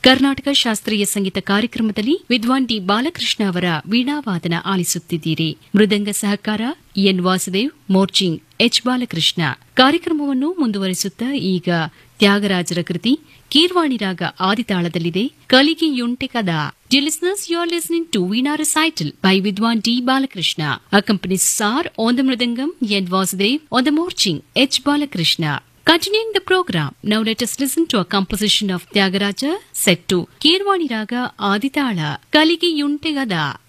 ಕರ್ನಾಟಕ ಶಾಸ್ತ್ರೀಯ ಸಂಗೀತ ಕಾರ್ಯಕ್ರಮದಲ್ಲಿ ವಿದ್ವಾನ್ ಡಿ ಬಾಲಕೃಷ್ಣ ಅವರ ವೀಣಾವಾದನ ಆಲಿಸುತ್ತಿದ್ದೀರಿ. ಮೃದಂಗ ಸಹಕಾರ ಎನ್ ವಾಸುದೇವ್, ಮೋರ್ಚಿಂಗ್ ಎಚ್ ಬಾಲಕೃಷ್ಣ. ಕಾರ್ಯಕ್ರಮವನ್ನು ಮುಂದುವರಿಸುತ್ತಾ ಈಗ ತ್ಯಾಗರಾಜರ ಕೃತಿ ಕೀರ್ವಾಣಿ ರಾಗ ಆದಿತಾಳದಲ್ಲಿದೆ, ಕಲಿಗೆಯುಂಟೆ ಕದಾ. Dear listeners, you are listening to Veena Recital by Vidwan D. Balakrishna. Accompanies are on the Mridangam, N. Vasudev, on the Morching, H. Balakrishna. Continuing the program, now let us listen to a composition of Tyagaraja set to Keervani Raga Aditala, Kaligiyunte Gada.